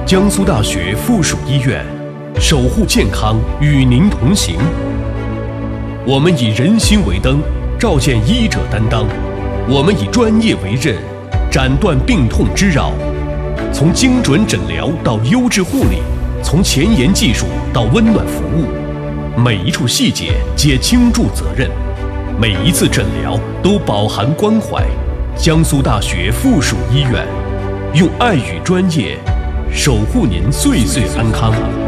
江苏大学附属医院，守护健康，与您同行。我们以人心为灯，照见医者担当；我们以专业为刃，斩断病痛之扰。从精准诊疗到优质护理，从前沿技术到温暖服务，每一处细节皆倾注责任，每一次诊疗都饱含关怀。江苏大学附属医院，用爱与专业守护您岁岁安康。